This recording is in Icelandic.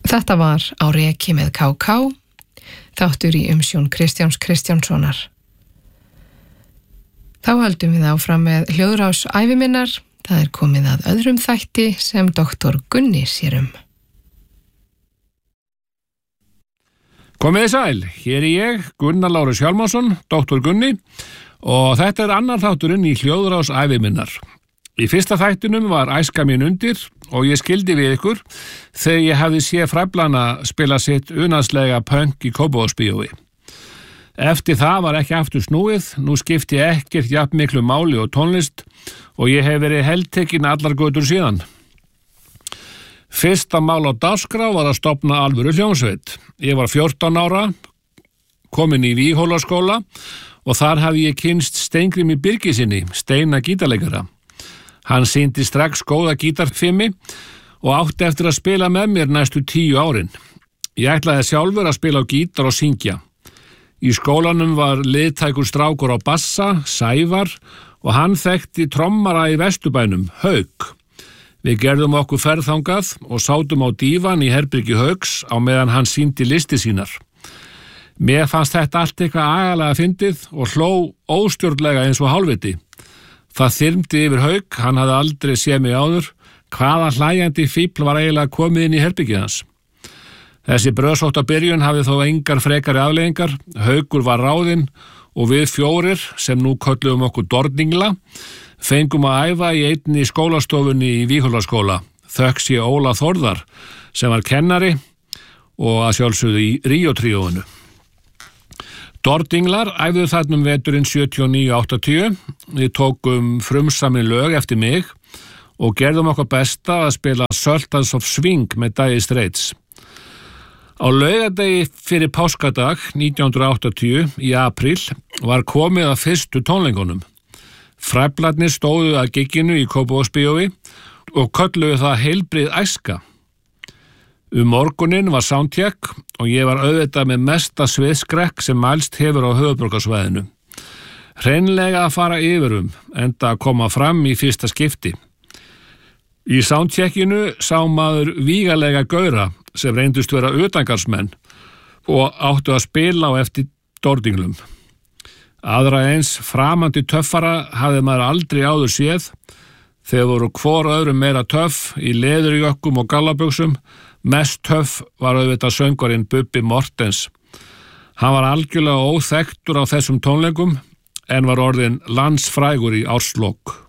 Þetta var Á reki með KK, þáttur í umsjón Kristjáns Kristjánssonar. Þá höldum við áfram með hljóðrás æviminnar. Það er komið að öðrum þætti sem doktor Gunni sér um. Komiði sæl, hér er ég, Gunnar Lárus Hjálmarsson, doktor Gunni, og þetta er annar þátturinn í hljóðrás æviminnar. Í fyrsta þættinum var æska mín undir og ég skildi við ykkur þegar ég hafði séð fræflana spila sitt unaðslega pönk í Kópavogsbíói. Eftir það var ekki aftur snúið, nú skipti ekkert jafn miklu máli og tónlist og ég hef verið heltekinn allar götur síðan. Fyrsta mál á dagskrá var að stofna alvöru hljómsveit. Ég var 14 ára, kominn í Víghólaskóla og þar hafði ég kynnst Steingrími Birgissyni, Steina gítarleikara. Hann sýndi strax góða gítarfimi og átti eftir að spila með mér næstu 10 árin. Ég ætlaði sjálfur að spila á gítar og syngja. Í skólanum var liðtækur strákur á bassa, Sævar, og hann þekkti trommara í Vesturbænum, Hauk. Við gerðum okkur ferð þangað og sátum á dívan í herbergi Hauks á meðan hann sýndi listi sínar. Mér fannst þetta allt eitthvað agalega fyndið og hló óstjórnlega eins og hálfviti. Það þyrmdi yfir Hauk, hann hafði aldrei séð mig áður, hvaða hlæjandi fífl var eiginlega komið inn í herbergið hans. Þessi bröðsótta byrjun hafði þó engar frekari afleiðingar, Haukur var ráðinn og við 4, sem nú kölluðum okkur Dorningla, fengum að æfa í einni skólastofunni í Víghólaskóla, þökk sé Óla Þórðar, sem var kennari og að sjálfsögðu í Ríó-tríóinu. Dorninglar æfðu þarna veturinn 79-80, við tókum frumsamin lög eftir mig og gerðum okkar besta að spila Sultans of Swing með Dire Straits. Á laugardegi fyrir páskadag 1980 í apríl var komið að fyrstu tónleikunum. Fræflarnir stóðu að gigginu í Kópavogsbíói og kölluðu það heilbrigð æska. Morguninn var soundcheck og ég var auðvitað með mesta sviðskrekk sem mælst hefur á höfuðborgarsvæðinu. Hreinlega að fara yfirum, enda að koma fram í fyrsta skipti. Í soundcheckinu sá maður vígalega gaura sem reyndust vera utangarsmenn og áttu að spila á eftir Dorninglum. Aðra eins framandi töffara hafði maður aldrei áður séð. Þeir voru hvor öðrum meira töff í leðurjökkum og gallabuxum. Mest töff var auðvitað söngvarinn Bubbi Mortens. Hann var algjörlega óþekktur á þessum tónleikum en var orðinn landsfrægur í árslok.